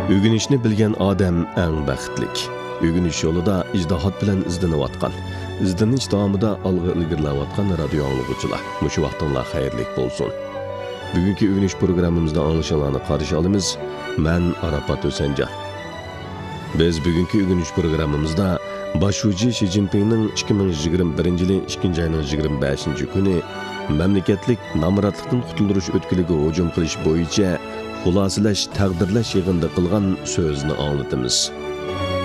Ögünüşni bilgen adam eng baxtlik. Ögünüş yolida ijtihod bilan izlanayotgan, izlanish davomida olg'a ilgarilayotgan radio anglag'uchilar, mushu vaqtinglar xayrli bo'lsin. Bugungi ögünüş programmamizda anglashinglarni qarshi olamiz. Men Arafat O'sanjar. Biz bugungi ögünüş programmamizda Başuji Xi Jinpingning 2021-yil 2 ayning 25-kuni mamlakatlik namratlikdan qutulirish o'tkiliga hujum qilish bo'yicha xulosalash, taqdirlash yig'inida qilgan so'zni anglatamiz.